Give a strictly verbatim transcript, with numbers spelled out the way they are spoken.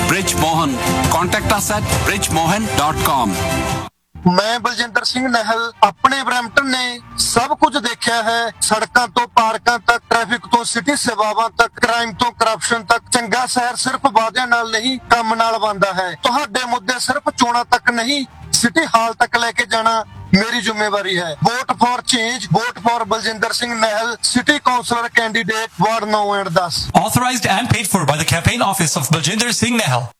Bridge Mohan. Contact us at bridge mohan dot com. ਮੈਂ ਬਲਜਿੰਦਰ ਸਿੰਘ ਨਹਿਲ ਆਪਣੇ Brampton ਨੇ ਸਭ ਕੁਝ ਦੇਖਿਆ ਹੈ। ਸੜਕਾਂ ਤੋਂ ਪਾਰਕਾਂ ਤੱਕ, ਟ੍ਰੈਫਿਕ ਤੋਂ ਸਿਟੀ ਸੇਵਾਵਾਂ ਤੱਕ, ਕ੍ਰਾਈਮ ਤੋਂ ਕਰਪਸ਼ਨ ਤੱਕ। ਚੰਗਾ ਸ਼ਹਿਰ ਸਿਰਫ ਵਾਅਦਿਆਂ ਨਾਲ ਨਹੀਂ, ਕੰਮ ਨਾਲ ਬਣਦਾ ਹੈ। ਤੁਹਾਡੇ ਮੁੱਦੇ ਸਿਰਫ ਚੋਣਾਂ ਤੱਕ ਨਹੀਂ, ਸਿਟੀ ਹਾਲ ਤੱਕ ਲੈ ਕੇ ਜਾਣਾ ਮੇਰੀ ਜ਼ਿੰਮੇਵਾਰੀ ਹੈ। Vote for change, vote for Baljinder Singh ਨਹਿਲ, city councillor candidate, ward ਨੌ and ten। Authorized and paid for by the Campaign Office of Baljinder Singh Nehal.